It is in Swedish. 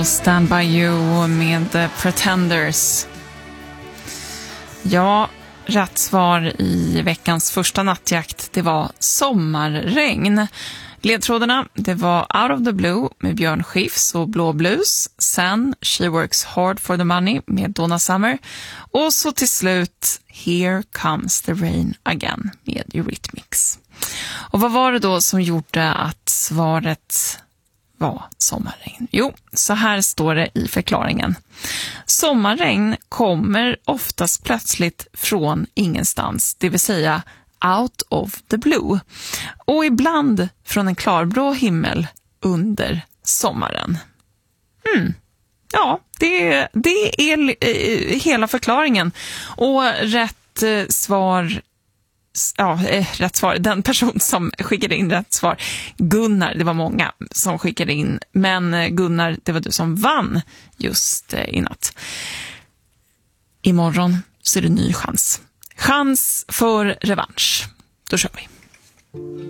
Stand by you med The Pretenders. Ja, rätt svar i veckans första nattjakt, det var sommarregn. Ledtrådarna, det var Out of the Blue med Björn Skifs och Blå Blues. Sen She Works Hard for the Money med Donna Summer. Och så till slut Here Comes the Rain Again med Eurythmics. Och vad var det då som gjorde att svaret var sommarregn? Jo, så här står det i förklaringen. Sommarregn kommer oftast plötsligt från ingenstans, det vill säga out of the blue. Och ibland från en klarblå himmel under sommaren. Ja, det är hela förklaringen. Och rätt svar... rätt svar. Den person som skickade in rätt svar, Gunnar, det var många som skickade in, men Gunnar, det var du som vann just i natt. Imorgon så är det ny chans. Chans för revansch. Då kör vi.